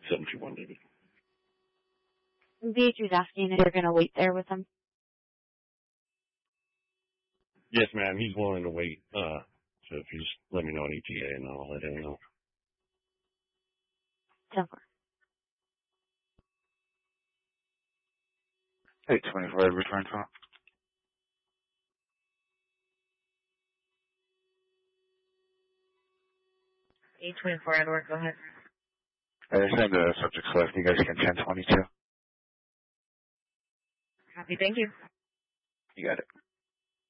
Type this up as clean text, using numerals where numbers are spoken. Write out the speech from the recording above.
721, David. Deirdre's asking if you're going to wait there with him. Yes, ma'am. He's willing to wait. So if you just let me know on ETA, and I'll let him know. 10-4. 824, return phone. 824, Edward, go ahead. Send the subject select. You guys can 1022. Copy, thank you. You got it.